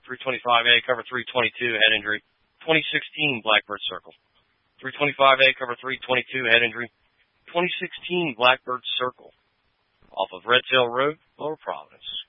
325A, cover 322, head injury. 2016 Blackbird Circle. 325A, cover 322, head injury. 2016 Blackbird Circle. Off of Red Tail Road, Lower Providence.